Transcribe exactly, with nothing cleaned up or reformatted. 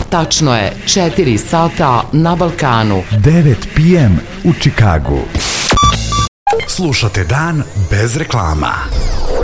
tačno je četiri sata na Balkanu. devet pe em u Čikagu. Slušate Dan bez reklama.